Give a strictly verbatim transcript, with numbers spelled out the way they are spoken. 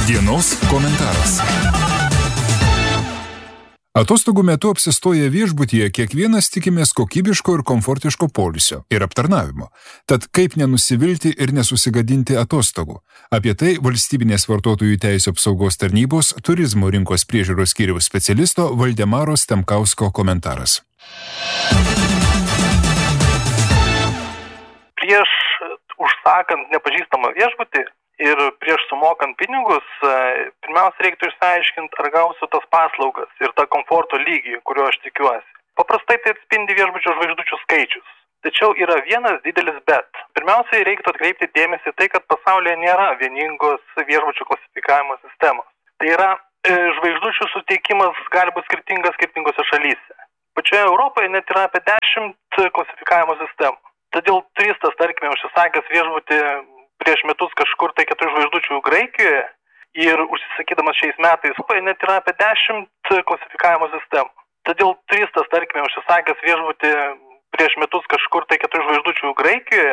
Dienos komentaras. Atostogų metu apsistoję viešbutyje kiekvienas tikimės kokybiško ir komfortiško poilsio ir aptarnavimo. Tad kaip nenusivilti ir nesusigadinti atostogų? Apie tai Valstybinės vartotojų teisių apsaugos tarnybos turizmo rinkos priežiūros skyriaus specialisto Valdemaro Stemkausko komentaras. Prieš užsakant nepažįstamą viešbutį ir prieš sumokant pinigus, pirmiausia reiktų išsiaiškinti, ar gausiu tas paslaugas ir tą komforto lygį, kurio aš tikiuosi. Paprastai tai atspindi viešbučio žvaigždučių skaičius. Tačiau yra vienas didelis bet. Pirmiausiai reiktų atkreipti dėmesį tai, kad pasaulyje nėra vieningos viešbučių klasifikavimo sistemos. Tai yra, žvaigždučių suteikimas gali būti skirtingas skirtingose šalyse. Pačioje Europoje net yra apie dešimt klasifikavimo sistemų. Todėl turistas, tarkime, užsisakęs viešbutį prieš metus kažkur tai keturių žvaigždučių Graikijoje ir užsisakydamas šiais metais, net yra apie dešimt klasifikavimo sistemų. Todėl turistas, tarkime, užsisakęs viešbutį prieš metus kažkur tai keturių žvaigždučių Graikijoje